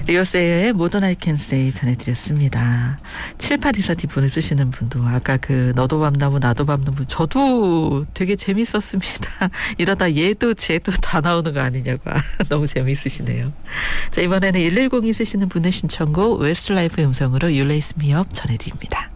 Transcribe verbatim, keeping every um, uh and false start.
리오세이어의 모던 아이 캔 세이 전해드렸습니다. 칠팔이사 디폰을 쓰시는 분도 아까 그 너도 밤나무 나도 밤나무 저도 되게 재밌었습니다. 이러다 얘도 쟤도 다 나오는 거 아니냐고. 너무 재미있으시네요. 자, 이번에는 일일공이 쓰시는 분의 신청곡 웨스트라이프 음성으로 You Lace Me Up 전해드립니다.